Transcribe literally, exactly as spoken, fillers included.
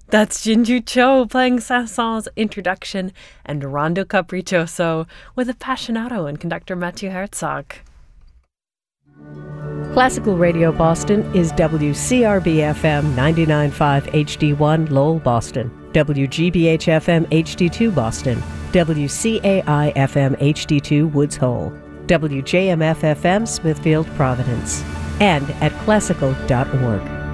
That's Jinju Cho playing Saint-Saëns' introduction and Rondo Capriccioso with Appassionato and conductor Matthew Herzog. Classical Radio Boston is W C R B F M ninety-nine point five H D one Lowell, Boston, W G B H F M H D two Boston, W C A I F M H D two Woods Hole, W J M F F M Smithfield, Providence, and at classical dot org.